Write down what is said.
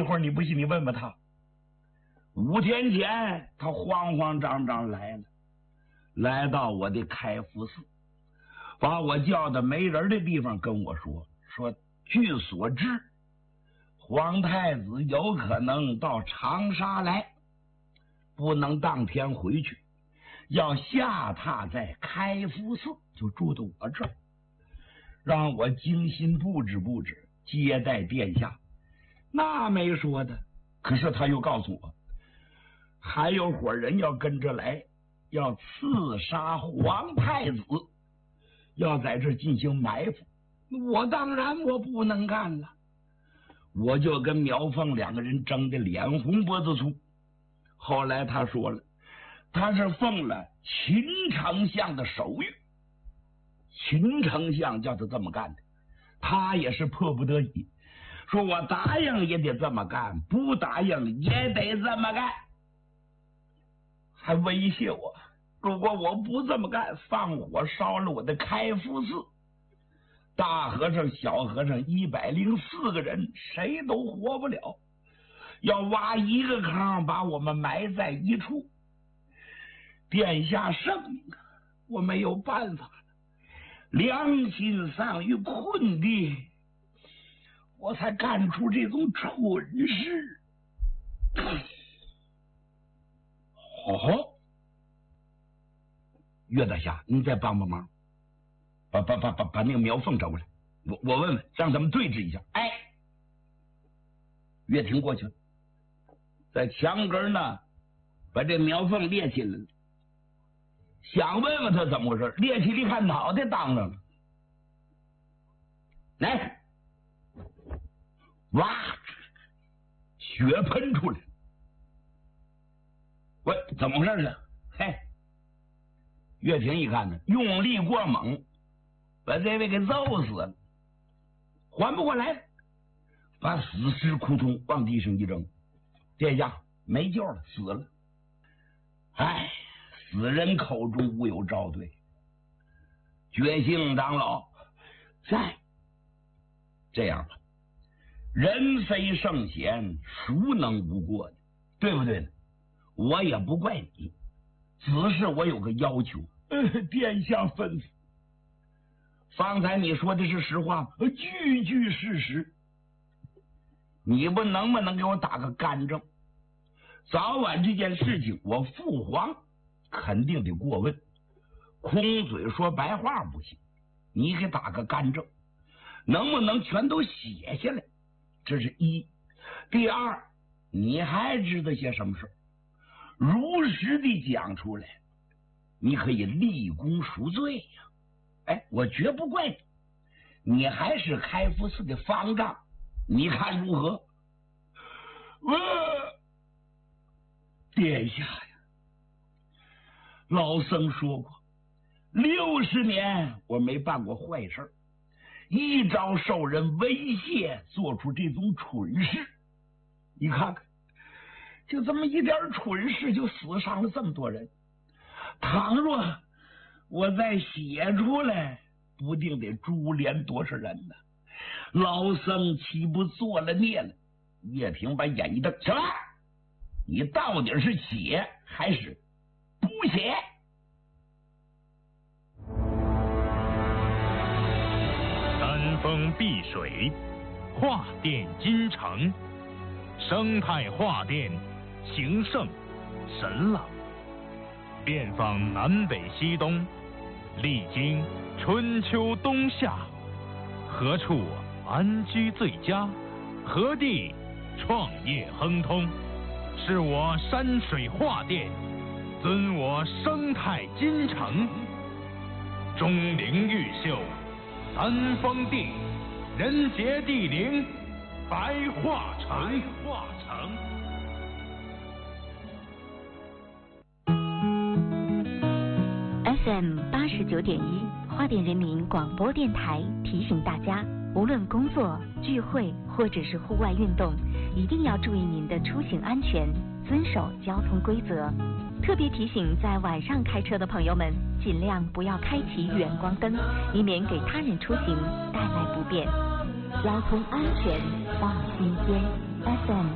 会儿你不信，你问问他。5天前，他慌慌张张来了，来到我的开福寺，把我叫到没人的地方跟我说，据所知，皇太子有可能到长沙来，不能当天回去，要下榻在开福寺，就住到我这儿，让我精心布置布置，接待殿下。那没说的，可是他又告诉我，还有伙人要跟着来，要刺杀皇太子，要在这进行埋伏。我当然我不能干了，我就跟苗凤2个人争得脸红脖子粗。后来他说了，他是奉了秦丞相的手谕，秦丞相叫他这么干的，他也是迫不得已，说我答应也得这么干，不答应也得这么干，还威胁我，如果我不这么干，放火烧了我的开福寺，大和尚小和尚104个人谁都活不了，要挖一个坑把我们埋在一处。殿下圣明，我没有办法了，良心丧于困地，我才干出这种蠢事。好，岳大侠，你再帮帮忙，把那个苗凤找过来，我问问，让咱们对峙一下。哎，岳霆过去了，在墙根呢，把这苗凤列起来了，想问问他怎么回事，列起来一看，脑袋当上了，来，哇，血喷出来，喂，怎么回事啊？嘿，岳霆一看呢，用力过猛，把这位给揍死了，缓不过来，把死尸窟窿往地上一扔，殿下没救了，死了。哎，死人口中无有招对，觉性长老，在这样吧，人非圣贤，孰能无过呢？对不对呢？我也不怪你，只是我有个要求。殿下吩咐。方才你说的是实话吗？句句事实。你能不能给我打个干正？早晚这件事情，我父皇肯定得过问，空嘴说白话不行，你给打个干正，能不能全都写下来？这是一。第二，你还知道些什么事？如实的讲出来，你可以立功赎罪呀。哎，我绝不怪你，你还是开福寺的方丈，你看如何？殿下呀，老僧说过，60年我没办过坏事，一朝受人威胁，做出这种蠢事，你看看，就这么一点蠢事就死伤了这么多人。倘若我再写出来，不定得株连多少人呢？老僧岂不做了孽了？叶挺把眼一瞪，什么？你到底是写还是不写？ 山峰碧水，画殿金城，生态画殿，形圣神朗，遍访南北西东，历经春秋冬夏，何处安居最佳？何地创业亨通？是我山水画殿，尊我生态金城。钟灵毓秀，三峰地，人杰地灵，白化城。 FM 89.1花莲人民广播电台提醒大家，无论工作、聚会或者是户外运动，一定要注意您的出行安全，遵守交通规则。特别提醒在晚上开车的朋友们，尽量不要开启远光灯，以免给他人出行带来不便。交通安全放心间。FM